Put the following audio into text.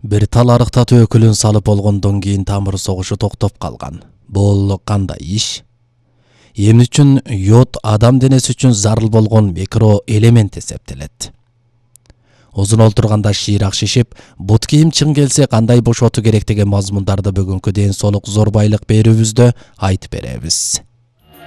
Бир тал арыктатуу өкүлүн салып болгондон кийин тамыр согушу токтоп калган. Бул кандай иш? Эмне үчүн йод адам денеси үчүн зарыл болгон микроэлемент эсептелет? Озун олтурганда шыйрак шишип, бут кийим чың келсе кандай бошотуу керек деген мазмундарды бүгүнкү ден соолук зорбайлык берүүбүздө айтып беребиз.